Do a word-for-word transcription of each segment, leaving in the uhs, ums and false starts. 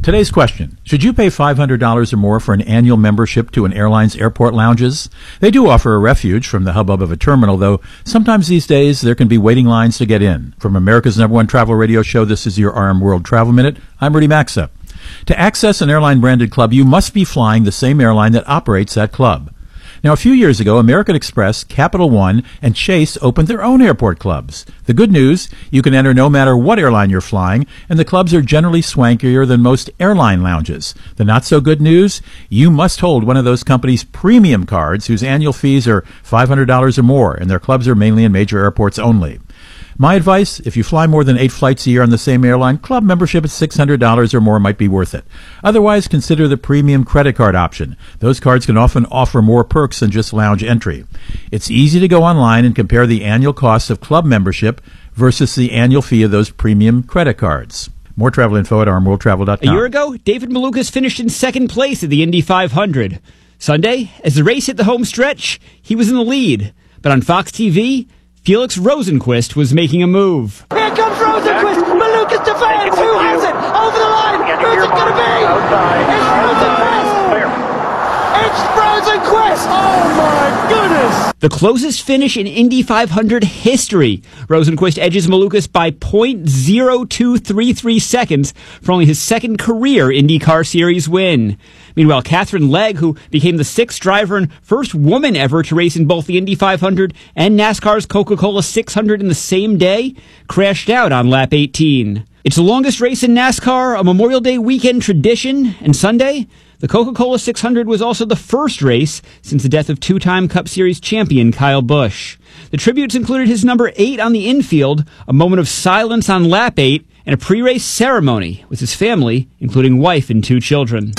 Today's question, should you pay five hundred dollars or more for an annual membership to an airline's airport lounges? They do offer a refuge from the hubbub of a terminal, though sometimes these days there can be waiting lines to get in. From America's number one travel radio show, this is your R M World Travel Minute. I'm Rudy Maxa. To access an airline-branded club, you must be flying the same airline that operates that club. Now, a few years ago, American Express, Capital One, and Chase opened their own airport clubs. The good news, you can enter no matter what airline you're flying, and the clubs are generally swankier than most airline lounges. The not-so-good news, you must hold one of those companies' premium cards whose annual fees are five hundred dollars or more, and their clubs are mainly in major airports only. My advice, if you fly more than eight flights a year on the same airline, club membership at six hundred dollars or more might be worth it. Otherwise, consider the premium credit card option. Those cards can often offer more perks than just lounge entry. It's easy to go online and compare the annual cost of club membership versus the annual fee of those premium credit cards. More travel info at arm world travel dot com. A year ago, David Malukas finished in second place at the Indy five hundred. Sunday, as the race hit the home stretch, he was in the lead. But on Fox T V, Felix Rosenqvist was making a move. Here comes Rosenqvist! Malukas defends! Who has it? Over the line! Who's it going to be? It's Rosenqvist! It's Rosenqvist! Oh my goodness! The closest finish in Indy five hundred history. Rosenqvist edges Malukas by zero point zero two three three seconds for only his second career IndyCar Series win. Meanwhile, Catherine Legg, who became the sixth driver and first woman ever to race in both the Indy five hundred and NASCAR's Coca-Cola six hundred in the same day, crashed out on lap eighteen. It's the longest race in NASCAR, a Memorial Day weekend tradition, and Sunday, the Coca-Cola six hundred was also the first race since the death of two-time Cup Series champion Kyle Busch. The tributes included his number eight on the infield, a moment of silence on lap eight, and a pre-race ceremony with his family, including wife and two children.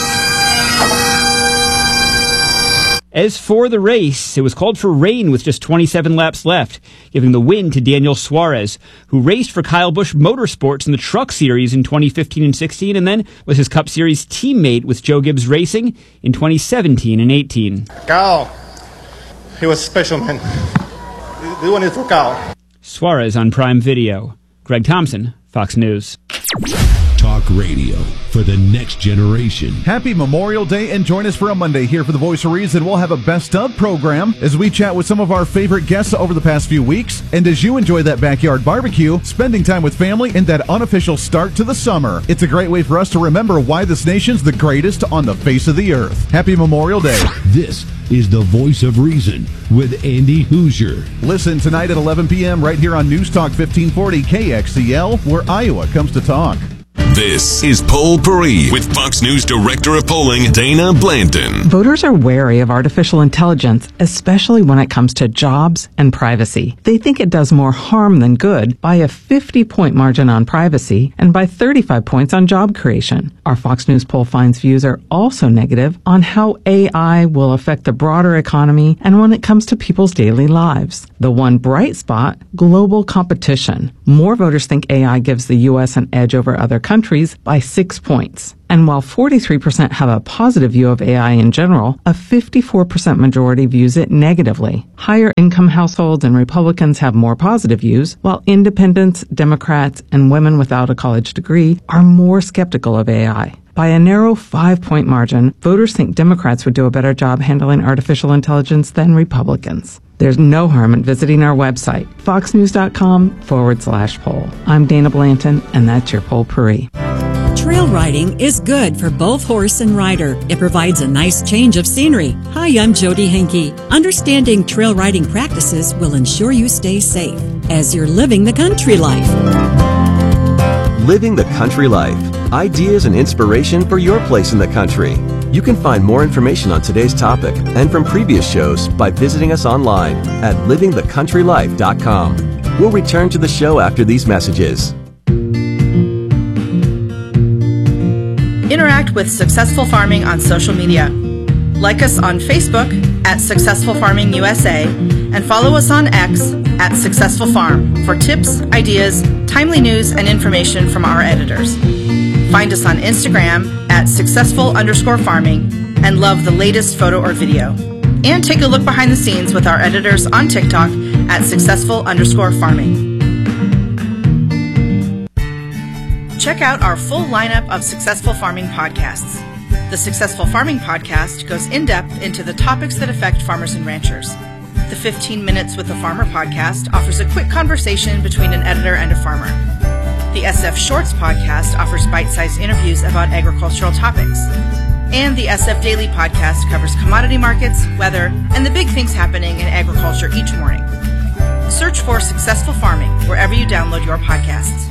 As for the race, it was called for rain with just twenty-seven laps left, giving the win to Daniel Suarez, who raced for Kyle Busch Motorsports in the Truck Series in twenty fifteen and sixteen, and then was his Cup Series teammate with Joe Gibbs Racing in twenty seventeen and eighteen. Kyle, he was special, man. Doing it for Kyle. Suarez on Prime Video. Greg Thompson, Fox News. Talk radio for the next generation. Happy Memorial Day, and join us for a Monday here for the Voice of Reason. We'll have a best of program as we chat with some of our favorite guests over the past few weeks. And as you enjoy that backyard barbecue, spending time with family, and that unofficial start to the summer, it's a great way for us to remember why this nation's the greatest on the face of the earth. Happy Memorial Day. This is the Voice of Reason with Andy Hoosier. Listen tonight at eleven p.m. right here on News Talk fifteen forty K X E L, where Iowa comes to talk. This is Poll Paris with Fox News Director of Polling, Dana Blanton. Voters are wary of artificial intelligence, especially when it comes to jobs and privacy. They think it does more harm than good by a fifty-point margin on privacy and by thirty-five points on job creation. Our Fox News poll finds views are also negative on how A I will affect the broader economy and when it comes to people's daily lives. The one bright spot, global competition. More voters think A I gives the U S an edge over other countries by six points. And while forty-three percent have a positive view of A I in general, a fifty-four percent majority views it negatively. Higher income households and Republicans have more positive views, while independents, Democrats, and women without a college degree are more skeptical of A I. By a narrow five-point margin, voters think Democrats would do a better job handling artificial intelligence than Republicans. There's no harm in visiting our website, foxnews.com forward slash poll. I'm Dana Blanton, and that's your Poll Paris. Trail riding is good for both horse and rider. It provides a nice change of scenery. Hi, I'm Jody Hinkey. Understanding trail riding practices will ensure you stay safe as you're living the country life. Living the country life. Ideas and inspiration for your place in the country. You can find more information on today's topic and from previous shows by visiting us online at living the country life dot com. We'll return to the show after these messages. Interact with Successful Farming on social media. Like us on Facebook at Successful Farming U S A and follow us on X at Successful Farm for tips, ideas, timely news, and information from our editors. Find us on Instagram at successful underscore farming and love the latest photo or video. And take a look behind the scenes with our editors on TikTok at successful underscore farming. Check out our full lineup of Successful Farming podcasts. The Successful Farming podcast goes in-depth into the topics that affect farmers and ranchers. The fifteen Minutes with the Farmer podcast offers a quick conversation between an editor and a farmer. The S F Shorts podcast offers bite-sized interviews about agricultural topics. And the S F Daily podcast covers commodity markets, weather, and the big things happening in agriculture each morning. Search for Successful Farming wherever you download your podcasts.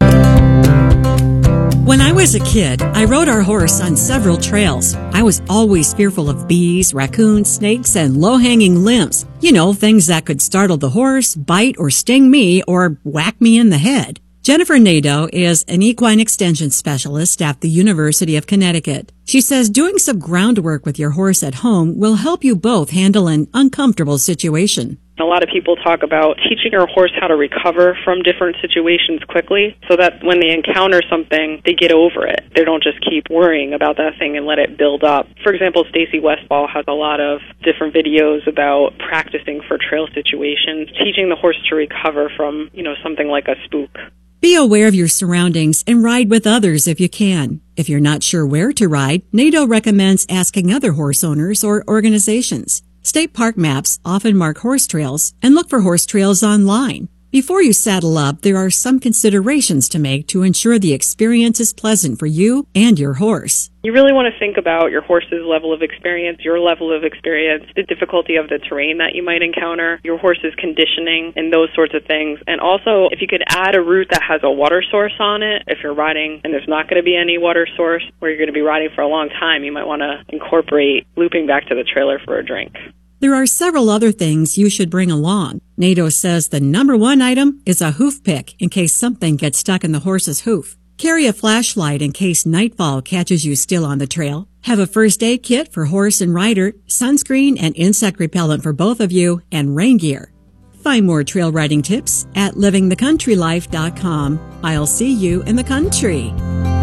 When I was a kid, I rode our horse on several trails. I was always fearful of bees, raccoons, snakes, and low-hanging limbs. You know, things that could startle the horse, bite or sting me, or whack me in the head. Jennifer Nadeau is an equine extension specialist at the University of Connecticut. She says doing some groundwork with your horse at home will help you both handle an uncomfortable situation. A lot of people talk about teaching your horse how to recover from different situations quickly so that when they encounter something, they get over it. They don't just keep worrying about that thing and let it build up. For example, Stacey Westfall has a lot of different videos about practicing for trail situations, teaching the horse to recover from, you know, something like a spook. Be aware of your surroundings and ride with others if you can. If you're not sure where to ride, Nadeau recommends asking other horse owners or organizations. State park maps often mark horse trails, and look for horse trails online. Before you saddle up, there are some considerations to make to ensure the experience is pleasant for you and your horse. You really want to think about your horse's level of experience, your level of experience, the difficulty of the terrain that you might encounter, your horse's conditioning, and those sorts of things. And also, if you could add a route that has a water source on it, if you're riding and there's not going to be any water source, or you're going to be riding for a long time, you might want to incorporate looping back to the trailer for a drink. There are several other things you should bring along. Nadeau says the number one item is a hoof pick in case something gets stuck in the horse's hoof. Carry a flashlight in case nightfall catches you still on the trail. Have a first aid kit for horse and rider, sunscreen and insect repellent for both of you, and rain gear. Find more trail riding tips at living the country life dot com. I'll see you in the country.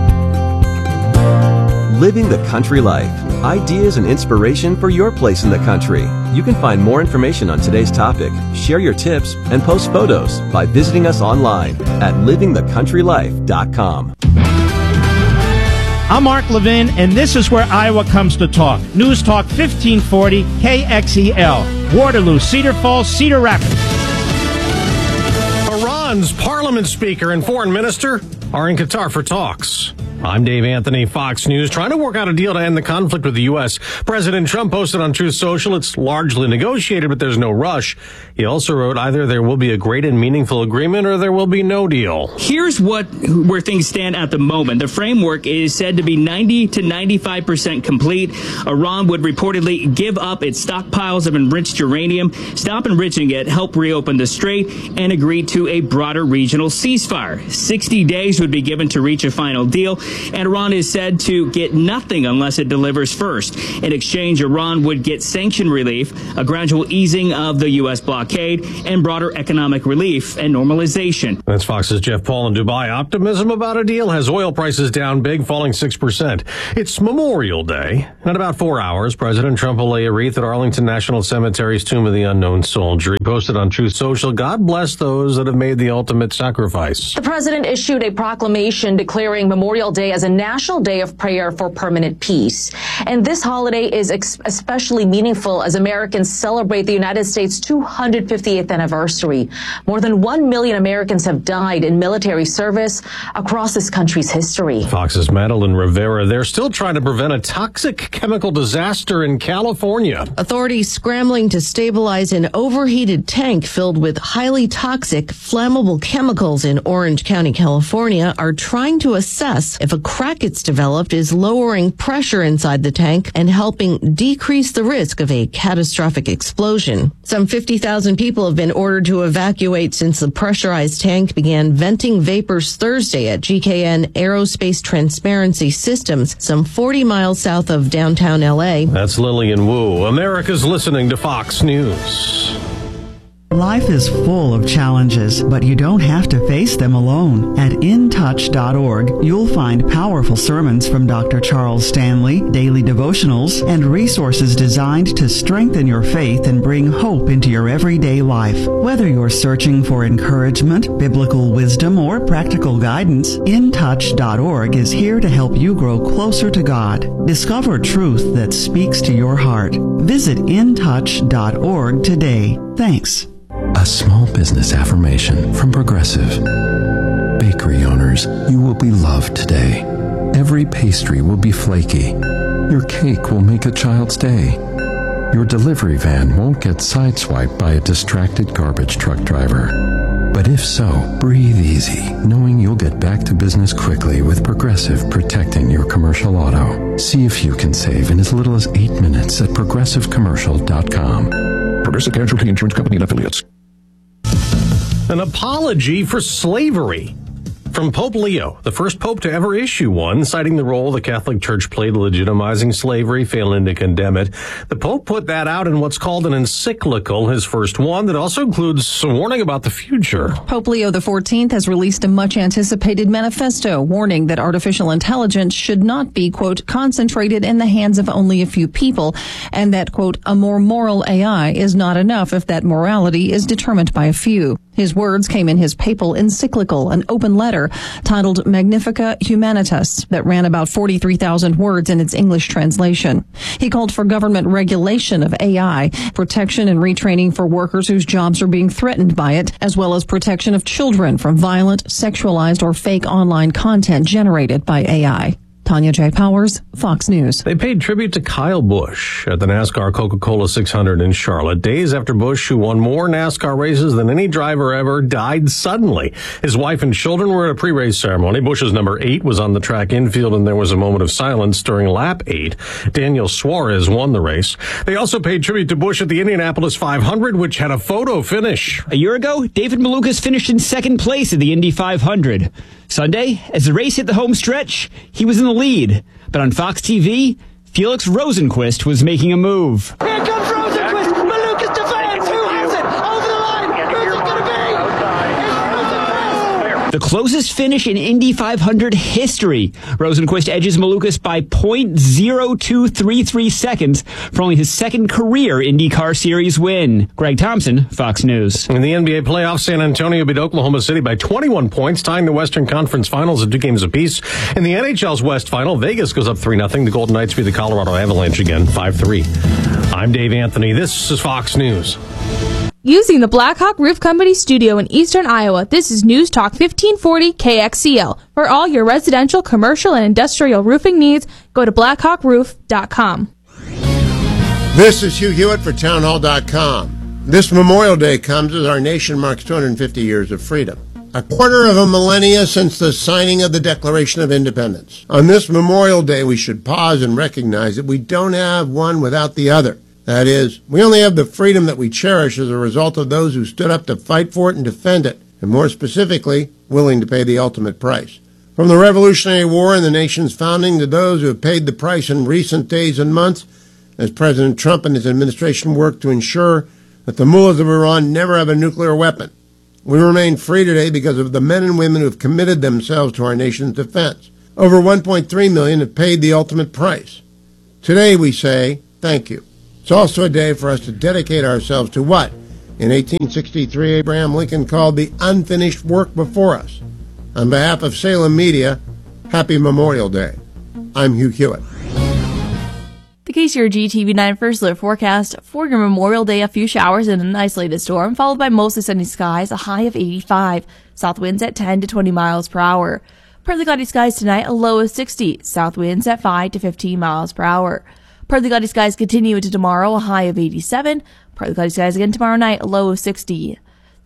Living the Country Life. Ideas and inspiration for your place in the country. You can find more information on today's topic, share your tips, and post photos by visiting us online at living the country life dot com. I'm Mark Levin, and this is where Iowa comes to talk. News Talk fifteen forty K X E L. Waterloo, Cedar Falls, Cedar Rapids. Iran's parliament speaker and foreign minister are in Qatar for talks. I'm Dave Anthony, Fox News, trying to work out a deal to end the conflict with the U S. President Trump posted on Truth Social, it's largely negotiated, but there's no rush. He also wrote, either there will be a great and meaningful agreement or there will be no deal. Here's what where things stand at the moment. The framework is said to be ninety to ninety-five percent complete. Iran would reportedly give up its stockpiles of enriched uranium, stop enriching it, help reopen the strait, and agree to a broader regional ceasefire. sixty days would be given to reach a final deal. And Iran is said to get nothing unless it delivers first. In exchange, Iran would get sanction relief, a gradual easing of the U S blockade, and broader economic relief and normalization. That's Fox's Jeff Paul in Dubai. Optimism about a deal has oil prices down big, falling six percent. It's Memorial Day. In about four hours, President Trump will lay a wreath at Arlington National Cemetery's Tomb of the Unknown Soldier. He posted on Truth Social, God bless those that have made the ultimate sacrifice. The president issued a proclamation declaring Memorial Day as a national day of prayer for permanent peace. And this holiday is ex- especially meaningful as Americans celebrate the United States' two hundred fiftieth anniversary. More than one million Americans have died in military service across this country's history. Fox's Madeline Rivera, they're still trying to prevent a toxic chemical disaster in California. Authorities scrambling to stabilize an overheated tank filled with highly toxic, flammable chemicals in Orange County, California, are trying to assess if a crack it's developed is lowering pressure inside the tank and helping decrease the risk of a catastrophic explosion. Some fifty thousand people have been ordered to evacuate since the pressurized tank began venting vapors Thursday at G K N Aerospace Transparency Systems, some forty miles south of downtown L A. That's Lillian Wu. America's listening to Fox News. Life is full of challenges, but you don't have to face them alone. At in touch dot org, you'll find powerful sermons from Doctor Charles Stanley, daily devotionals, and resources designed to strengthen your faith and bring hope into your everyday life. Whether you're searching for encouragement, biblical wisdom, or practical guidance, in touch dot org is here to help you grow closer to God. Discover truth that speaks to your heart. Visit in touch dot org today. Thanks. A small business affirmation from Progressive. Bakery owners, you will be loved today. Every pastry will be flaky. Your cake will make a child's day. Your delivery van won't get sideswiped by a distracted garbage truck driver. But if so, breathe easy, knowing you'll get back to business quickly with Progressive protecting your commercial auto. See if you can save in as little as eight minutes at progressive commercial dot com. Progressive Casualty Insurance Company and Affiliates. An apology for slavery from Pope Leo, the first pope to ever issue one, citing the role the Catholic Church played legitimizing slavery, failing to condemn it. The Pope put that out in what's called an encyclical, his first one, that also includes a warning about the future. Pope Leo the fourteenth has released a much-anticipated manifesto warning that artificial intelligence should not be, quote, concentrated in the hands of only a few people, and that, quote, a more moral A I is not enough if that morality is determined by a few. His words came in his papal encyclical, an open letter titled Magnificat Humanitas, that ran about forty-three thousand words in its English translation. He called for government regulation of A I, protection and retraining for workers whose jobs are being threatened by it, as well as protection of children from violent, sexualized, or fake online content generated by A I. Tanya J. Powers, Fox News. They paid tribute to Kyle Busch at the NASCAR Coca-Cola six hundred in Charlotte. Days after Busch, who won more NASCAR races than any driver ever, died suddenly. His wife and children were at a pre-race ceremony. Busch's number eight was on the track infield, and there was a moment of silence during lap eight. Daniel Suarez won the race. They also paid tribute to Busch at the Indianapolis five hundred, which had a photo finish. A year ago, David Malukas finished in second place at the Indy five hundred. Sunday, as the race hit the home stretch, he was in the lead. But on Fox T V, Felix Rosenqvist was making a move. Here comes Rosenqvist. Malukas defends. Who has it? Over the line. Who's it going to be? It's Rosenqvist. The closest finish in Indy five hundred history. Rosenqvist edges Malukas by point zero two three three seconds for only his second career IndyCar Series win. Greg Thompson, Fox News. In the N B A playoffs, San Antonio beat Oklahoma City by twenty-one points, tying the Western Conference Finals at two games apiece. In the N H L's West Final, Vegas goes up three nothing. The Golden Knights beat the Colorado Avalanche again, five three. I'm Dave Anthony. This is Fox News. Using the Blackhawk Roof Company studio in eastern Iowa, this is News Talk fifteen forty K X C L. For all your residential, commercial, and industrial roofing needs, go to blackhawk roof dot com. This is Hugh Hewitt for town hall dot com. This Memorial Day comes as our nation marks two hundred fifty years of freedom. A quarter of a millennia since the signing of the Declaration of Independence. On this Memorial Day, we should pause and recognize that we don't have one without the other. That is, we only have the freedom that we cherish as a result of those who stood up to fight for it and defend it, and more specifically, willing to pay the ultimate price. From the Revolutionary War and the nation's founding to those who have paid the price in recent days and months, as President Trump and his administration work to ensure that the mullahs of Iran never have a nuclear weapon. We remain free today because of the men and women who have committed themselves to our nation's defense. Over one point three million have paid the ultimate price. Today we say, thank you. It's also a day for us to dedicate ourselves to what, in eighteen sixty-three, Abraham Lincoln called the unfinished work before us. On behalf of Salem Media, happy Memorial Day. I'm Hugh Hewitt. The K C R G T V nine First Alert forecast for your Memorial Day: a few showers and an isolated storm, followed by mostly sunny skies, a high of eighty-five. South winds at ten to twenty miles per hour. Partly cloudy skies tonight, a low of sixty. South winds at five to fifteen miles per hour. Partly cloudy skies continue into tomorrow, a high of eighty-seven. Partly cloudy skies again tomorrow night, a low of sixty.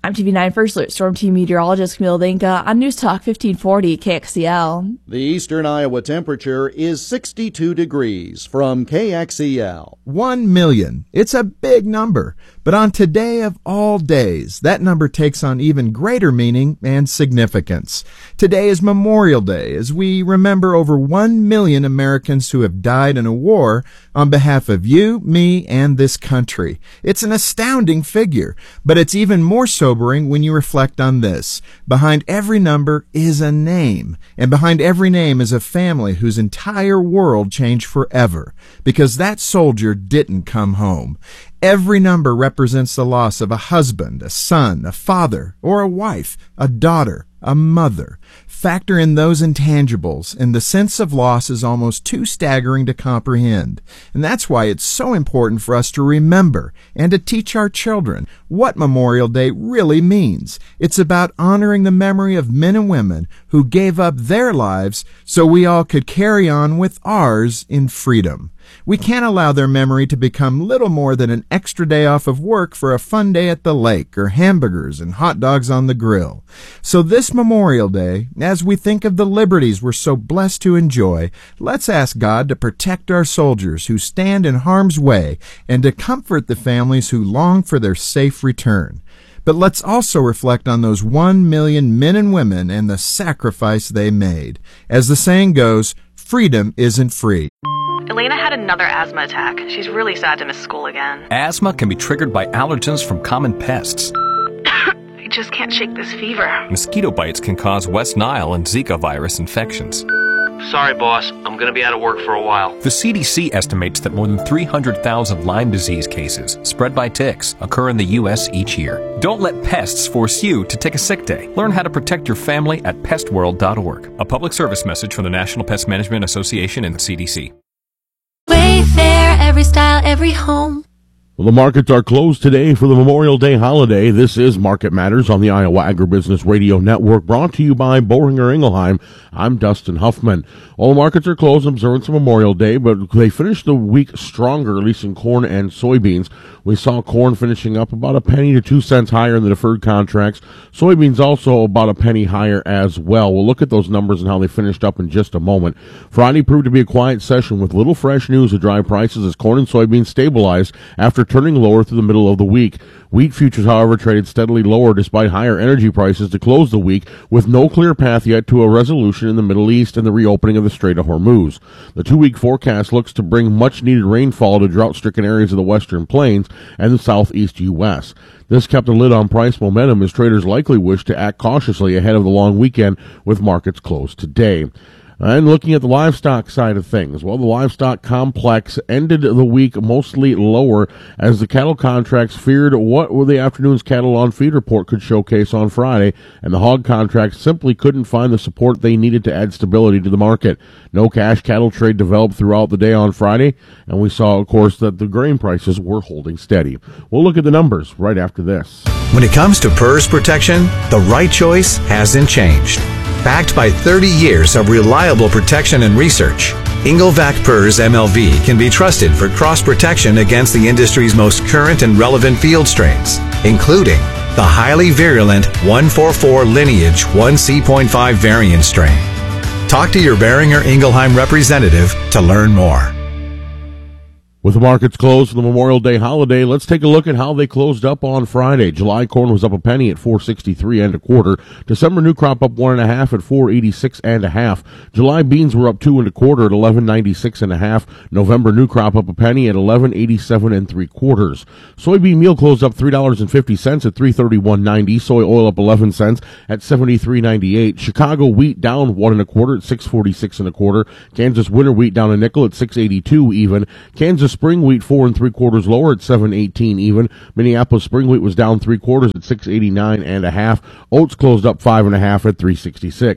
I'm T V nine First Alert Storm Team Meteorologist Camille Linka on News Talk fifteen forty K X E L. The eastern Iowa temperature is sixty-two degrees. From K X E L. One million. It's a big number. But on today of all days, that number takes on even greater meaning and significance. Today is Memorial Day, as we remember over one million Americans who have died in a war on behalf of you, me, and this country. It's an astounding figure, but it's even more sobering when you reflect on this. Behind every number is a name, and behind every name is a family whose entire world changed forever, because that soldier didn't come home. Every number represents the loss of a husband, a son, a father, or a wife, a daughter, a mother. Factor in those intangibles, and the sense of loss is almost too staggering to comprehend. And that's why it's so important for us to remember and to teach our children what Memorial Day really means. It's about honoring the memory of men and women who gave up their lives so we all could carry on with ours in freedom. We can't allow their memory to become little more than an extra day off of work for a fun day at the lake or hamburgers and hot dogs on the grill. So this Memorial Day, as we think of the liberties we're so blessed to enjoy, let's ask God to protect our soldiers who stand in harm's way and to comfort the families who long for their safe return. But let's also reflect on those one million men and women and the sacrifice they made. As the saying goes, freedom isn't free. Elena had another asthma attack. She's really sad to miss school again. Asthma can be triggered by allergens from common pests. I just can't shake this fever. Mosquito bites can cause West Nile and Zika virus infections. Sorry, boss. I'm going to be out of work for a while. The C D C estimates that more than three hundred thousand Lyme disease cases spread by ticks occur in the U S each year. Don't let pests force you to take a sick day. Learn how to protect your family at pest world dot org. A public service message from the National Pest Management Association and the C D C. Wayfair, every style, every home. Well, the markets are closed today for the Memorial Day holiday. This is Market Matters on the Iowa Agribusiness Radio Network, brought to you by Boehringer Ingelheim. I'm Dustin Huffman. All markets are closed in observance of Memorial Day, but they finished the week stronger, at least in corn and soybeans. We saw corn finishing up about a penny to two cents higher in the deferred contracts. Soybeans also about a penny higher as well. We'll look at those numbers and how they finished up in just a moment. Friday proved to be a quiet session with little fresh news of dry prices as corn and soybeans stabilized after turning lower through the middle of the week. Wheat futures, however, traded steadily lower despite higher energy prices to close the week, with no clear path yet to a resolution in the Middle East and the reopening of the Strait of Hormuz. The two-week forecast looks to bring much-needed rainfall to drought-stricken areas of the western plains and the southeast U S. This kept a lid on price momentum as traders likely wish to act cautiously ahead of the long weekend, with markets closed today. And looking at the livestock side of things, well, the livestock complex ended the week mostly lower as the cattle contracts feared what the afternoon's cattle on feed report could showcase on Friday, and the hog contracts simply couldn't find the support they needed to add stability to the market. No cash cattle trade developed throughout the day on Friday, and we saw, of course, that the grain prices were holding steady. We'll look at the numbers right after this. When it comes to P R R S protection, the right choice hasn't changed. Backed by thirty years of reliable protection and research, Engelvac P R R S M L V can be trusted for cross protection against the industry's most current and relevant field strains, including the highly virulent one forty-four lineage one C point five variant strain. Talk to your Boehringer Ingelheim representative to learn more. With the markets closed for the Memorial Day holiday, let's take a look at how they closed up on Friday. July corn was up a penny at four sixty-three and a quarter. December new crop up one and a half at four eighty-six and a half. July beans were up two and a quarter at eleven ninety-six and a half. November new crop up a penny at eleven eighty-seven and three quarters. Soybean meal closed up three dollars and fifty cents at three thirty-one ninety. Soy oil up eleven cents at seventy-three ninety-eight. Chicago wheat down one and a quarter at six forty-six and a quarter. Kansas winter wheat down a nickel at six eighty-two even. Kansas spring wheat four and three quarters lower at seven eighteen even. Minneapolis spring wheat was down three quarters at six eighty-nine and a half. Oats closed up five and a half at three sixty-six.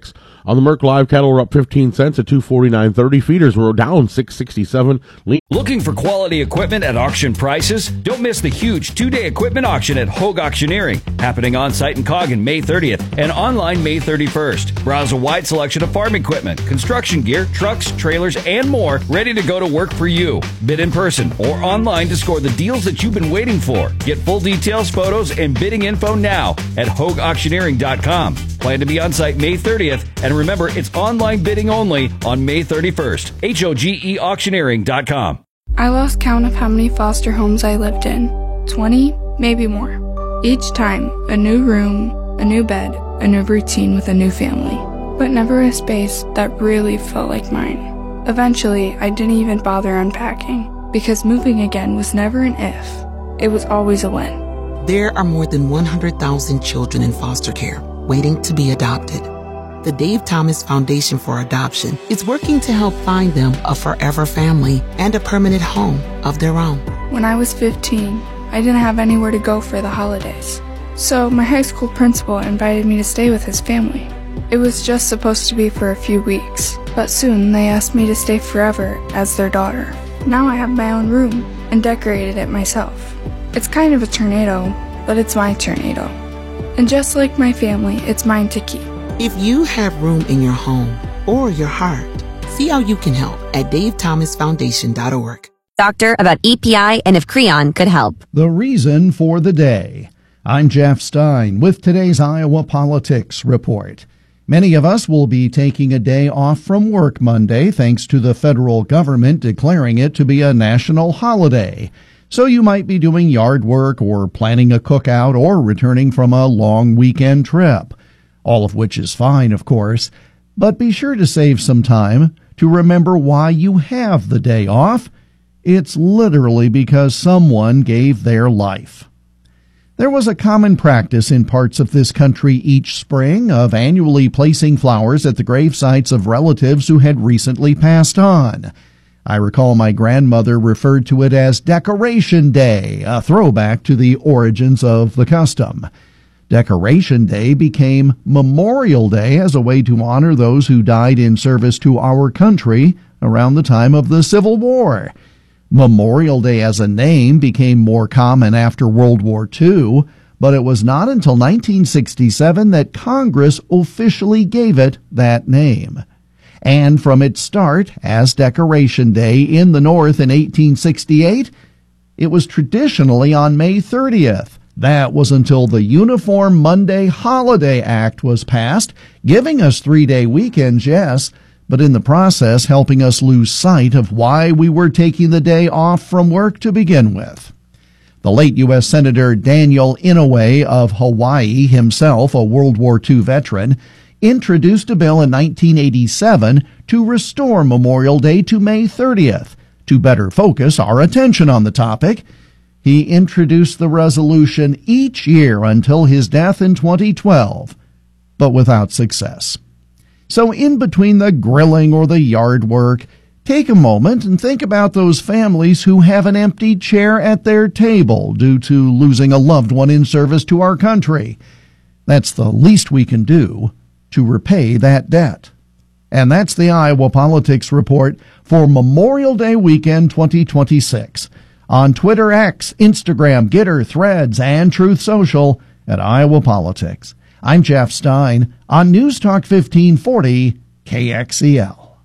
On the Merc Live, cattle were up fifteen cents at two forty-nine thirty. Feeders were down six sixty-seven. Looking for quality equipment at auction prices? Don't miss the huge two-day equipment auction at Hogue Auctioneering, happening on-site in Coggin May thirtieth and online May thirty-first. Browse a wide selection of farm equipment, construction gear, trucks, trailers, and more ready to go to work for you. Bid in person or online to score the deals that you've been waiting for. Get full details, photos, and bidding info now at hogue auctioneering dot com. Plan to be on site May thirtieth, and remember, it's online bidding only on May thirty-first. H O G E auctioneering dot com. I lost count of how many foster homes I lived in. twenty, maybe more. Each time, a new room, a new bed, a new routine with a new family. But never a space that really felt like mine. Eventually, I didn't even bother unpacking, because moving again was never an if. It was always a when. There are more than one hundred thousand children in foster care waiting to be adopted. The Dave Thomas Foundation for Adoption is working to help find them a forever family and a permanent home of their own. When I was fifteen, I didn't have anywhere to go for the holidays. So my high school principal invited me to stay with his family. It was just supposed to be for a few weeks, but soon they asked me to stay forever as their daughter. Now I have my own room and decorated it myself. It's kind of a tornado, but it's my tornado. And just like my family, it's mine to keep. If you have room in your home or your heart, see how you can help at dave thomas foundation dot org. Doctor about E P I and if Creon could help. The reason for the day. I'm Jeff Stein with today's Iowa Politics Report. Many of us will be taking a day off from work Monday thanks to the federal government declaring it to be a national holiday. So you might be doing yard work or planning a cookout or returning from a long weekend trip. All of which is fine, of course, but be sure to save some time to remember why you have the day off. It's literally because someone gave their life. There was a common practice in parts of this country each spring of annually placing flowers at the grave sites of relatives who had recently passed on. I recall my grandmother referred to it as Decoration Day, a throwback to the origins of the custom. Decoration Day became Memorial Day as a way to honor those who died in service to our country around the time of the Civil War. Memorial Day as a name became more common after World War Two, but it was not until nineteen sixty-seven that Congress officially gave it that name. And from its start as Decoration Day in the North in eighteen sixty-eight, it was traditionally on May thirtieth. That was until the Uniform Monday Holiday Act was passed, giving us three-day weekends, yes, but in the process helping us lose sight of why we were taking the day off from work to begin with. The late U S Senator Daniel Inouye of Hawaii, himself a World War Two veteran, introduced a bill in nineteen eighty-seven to restore Memorial Day to May thirtieth. To better focus our attention on the topic, he introduced the resolution each year until his death in twenty twelve, but without success. So in between the grilling or the yard work, take a moment and think about those families who have an empty chair at their table due to losing a loved one in service to our country. That's the least we can do to repay that debt. And that's the Iowa Politics Report for Memorial Day weekend twenty twenty-six. On Twitter, X, Instagram, Gitter, Threads, and Truth Social at Iowa Politics. I'm Jeff Stein on News Talk fifteen forty K X E L.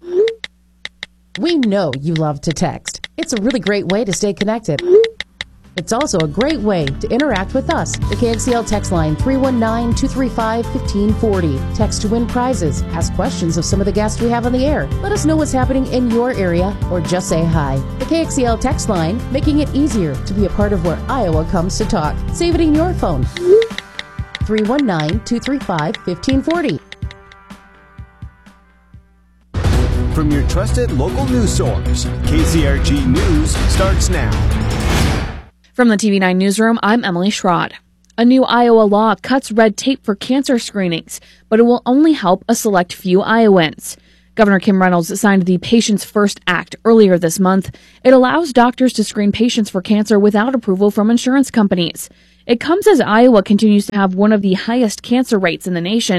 We know you love to text. It's a really great way to stay connected. It's also a great way to interact with us. The K X E L text line three one nine, two three five, one five four zero. Text to win prizes. Ask questions of some of the guests we have on the air. Let us know what's happening in your area or just say hi. The K X E L text line, making it easier to be a part of where Iowa comes to talk. Save it in your phone. three one nine, two three five, one five four zero. From your trusted local news source, K C R G News starts now. From the T V nine Newsroom, I'm Emily Schrod. A new Iowa law cuts red tape for cancer screenings, but it will only help a select few Iowans. Governor Kim Reynolds signed the Patients First Act earlier this month. It allows doctors to screen patients for cancer without approval from insurance companies. It comes as Iowa continues to have one of the highest cancer rates in the nation,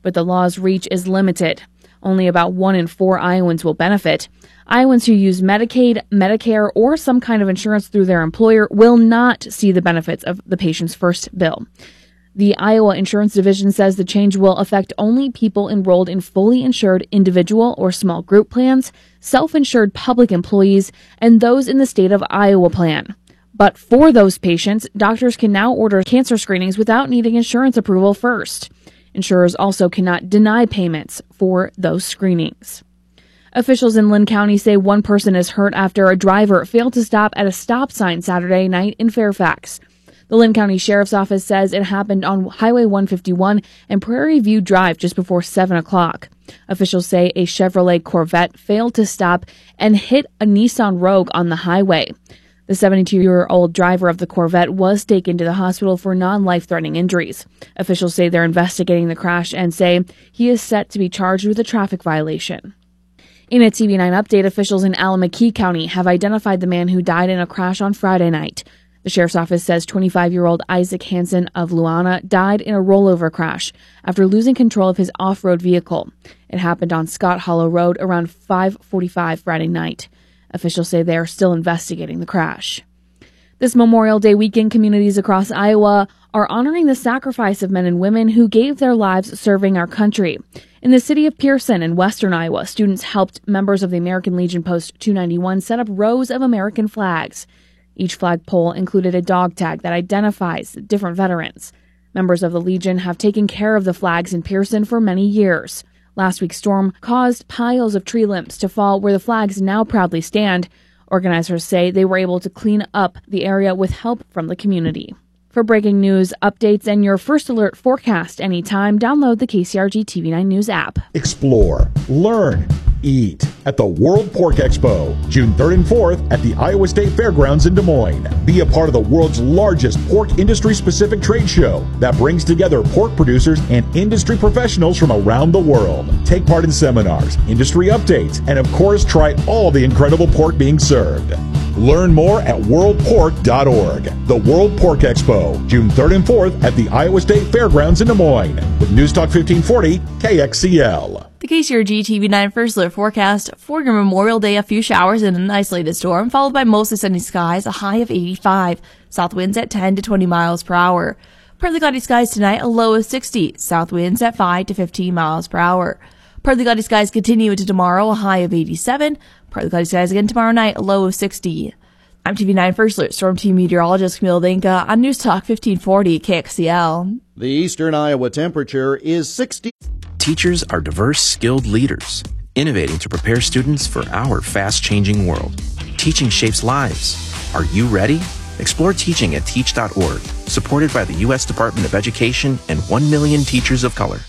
but the law's reach is limited. Only about one in four Iowans will benefit. Iowans who use Medicaid, Medicare, or some kind of insurance through their employer will not see the benefits of the patient's first bill. The Iowa Insurance Division says the change will affect only people enrolled in fully insured individual or small group plans, self-insured public employees, and those in the state of Iowa plan. But for those patients, doctors can now order cancer screenings without needing insurance approval first. Insurers also cannot deny payments for those screenings. Officials in Lynn County say one person is hurt after a driver failed to stop at a stop sign Saturday night in Fairfax. The Lynn County Sheriff's Office says it happened on Highway one fifty-one and Prairie View Drive just before seven o'clock. Officials say a Chevrolet Corvette failed to stop and hit a Nissan Rogue on the highway. The seventy-two-year-old driver of the Corvette was taken to the hospital for non-life-threatening injuries. Officials say they're investigating the crash and say he is set to be charged with a traffic violation. In a T V nine update, officials in Alameda County have identified the man who died in a crash on Friday night. The sheriff's office says twenty-five-year-old Isaac Hansen of Luana died in a rollover crash after losing control of his off-road vehicle. It happened on Scott Hollow Road around five forty-five Friday night. Officials say they are still investigating the crash. This Memorial Day weekend, communities across Iowa are honoring the sacrifice of men and women who gave their lives serving our country. In the city of Pearson in western Iowa, students helped members of the American Legion Post two ninety-one set up rows of American flags. Each flagpole included a dog tag that identifies different veterans. Members of the Legion have taken care of the flags in Pearson for many years. Last week's storm caused piles of tree limbs to fall where the flags now proudly stand. Organizers say they were able to clean up the area with help from the community. For breaking news, updates, and your first alert forecast anytime, download the K C R G T V nine News app. Explore, learn, eat at the World Pork Expo, June third and fourth at the Iowa State Fairgrounds in Des Moines. Be a part of the world's largest pork industry-specific trade show that brings together pork producers and industry professionals from around the world. Take part in seminars, industry updates, and of course, try all the incredible pork being served. Learn more at world pork dot org. The World Pork Expo, June third and fourth at the Iowa State Fairgrounds in Des Moines. With News Talk fifteen forty K X C L. The K C R G T V nine First Alert forecast for your Memorial Day: a few showers and an isolated storm, followed by mostly sunny skies, a high of eighty-five. South winds at ten to twenty miles per hour. Partly cloudy skies tonight, a low of sixty. South winds at five to fifteen miles per hour. Partly cloudy skies continue into tomorrow, a high of eighty-seven. Partly cloudy skies again tomorrow night, a low of sixty. I'm T V nine First Alert Storm Team meteorologist Camille Dinka on News Talk fifteen forty K X C L. The eastern Iowa temperature is sixty. Teachers are diverse, skilled leaders, innovating to prepare students for our fast-changing world. Teaching shapes lives. Are you ready? Explore teaching at teach dot org, supported by the U S Department of Education and one million teachers of color.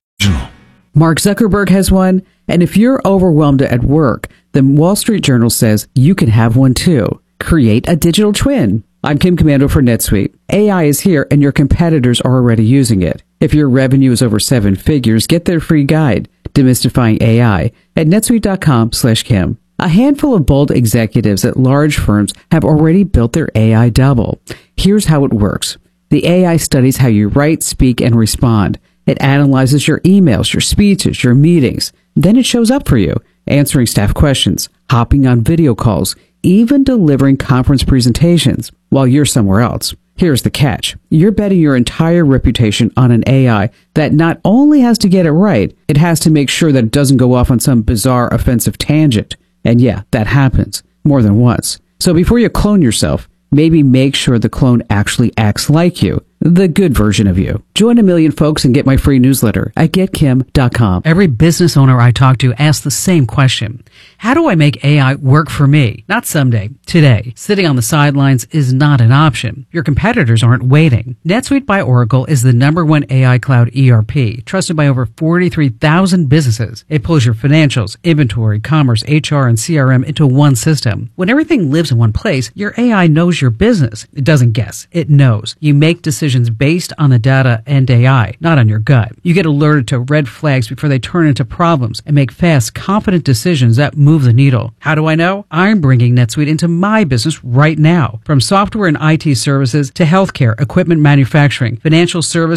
Mark Zuckerberg has one, and if you're overwhelmed at work, the Wall Street Journal says you can have one too. Create a digital twin. I'm Kim Commando for NetSuite. A I is here and your competitors are already using it. If your revenue is over seven figures, get their free guide, Demystifying A I, at netsuite dot com slash Kim. A handful of bold executives at large firms have already built their A I double. Here's how it works. The A I studies how you write, speak, and respond. It analyzes your emails, your speeches, your meetings. Then it shows up for you, answering staff questions, hopping on video calls, even delivering conference presentations while you're somewhere else. Here's the catch. You're betting your entire reputation on an A I that not only has to get it right, it has to make sure that it doesn't go off on some bizarre offensive tangent. And yeah, that happens more than once. So before you clone yourself, maybe make sure the clone actually acts like you, the good version of you. Join a million folks and get my free newsletter at get kim dot com. Every business owner I talk to asks the same question. How do I make A I work for me? Not someday, today. Sitting on the sidelines is not an option. Your competitors aren't waiting. NetSuite by Oracle is the number one A I cloud E R P, trusted by over forty-three thousand businesses. It pulls your financials, inventory, commerce, H R, and C R M into one system. When everything lives in one place, your A I knows your business. It doesn't guess. It knows. You make decisions based on the data and A I, not on your gut. You get alerted to red flags before they turn into problems and make fast, confident decisions that move the needle. How do I know? I'm bringing NetSuite into my business right now. From software and I T services to healthcare, equipment manufacturing, financial services,